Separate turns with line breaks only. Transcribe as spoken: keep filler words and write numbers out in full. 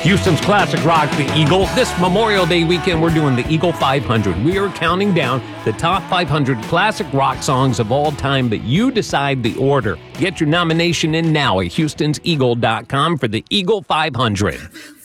Houston's classic rock, The Eagle. This Memorial Day weekend, we're doing the Eagle five hundred. We are counting down the top five hundred classic rock songs of all time, but you decide the order. Get your nomination in now at houstons eagle dot com for the Eagle five hundred.